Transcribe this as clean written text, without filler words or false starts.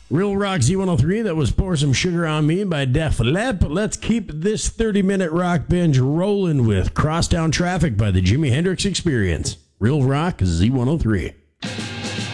Real Rock Z103, that was Pour Some Sugar on Me by Def Leppard. Let's keep this 30-minute rock binge rolling with Crosstown Traffic by the Jimi Hendrix Experience. Real Rock Z103.